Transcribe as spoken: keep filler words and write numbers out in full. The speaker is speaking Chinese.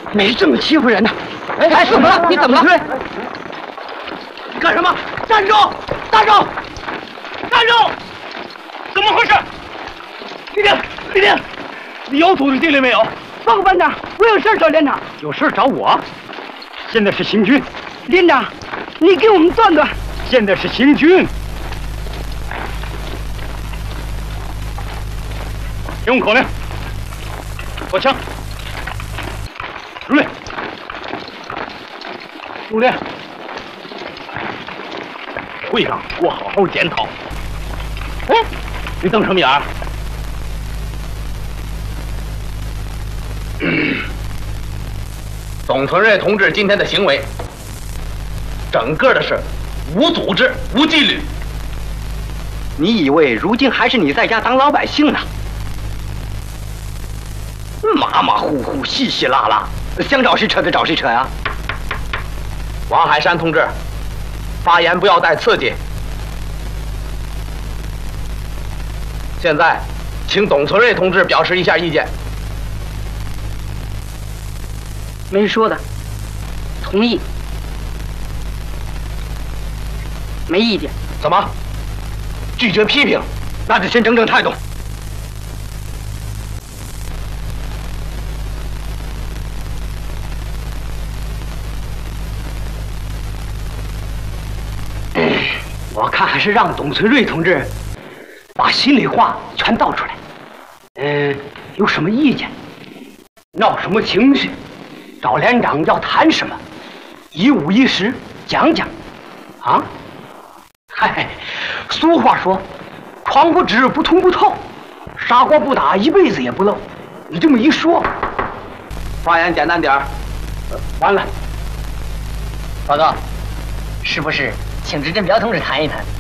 没这么欺负人的。 哎，怎么了？你怎么了？ 你干什么？站住！站住！站住！怎么回事？李丁，李丁，你有土地地里没有？ 报告班长，我有事找连长。 有事找我？现在是行军。 连长，你给我们断断。 现在是行军。听我口令，握枪，入列。入列。会上我好好检讨。哎，你瞪什么眼儿？ 董存瑞同志今天的行为，整个的是无组织、无纪律。 你以为如今还是你在家当老百姓呢？马马虎虎、稀稀拉拉，想找谁扯就找谁扯呀！ 王海山同志，发言不要带刺激。现在，请董存瑞同志表示一下意见。 没说的，同意，没意见。 怎么？拒绝批评？ 那就先整整态度。我看还是让董存瑞同志把心里话全道出来。嗯，有什么意见？闹什么情绪？找连长要谈什么？一五一十讲讲。啊？嗨，俗话说，床不知不通不透，砂锅不打一辈子也不漏。你这么一说， 发言简单点儿。 完了。 报告，是不是请执政彪同志谈一谈？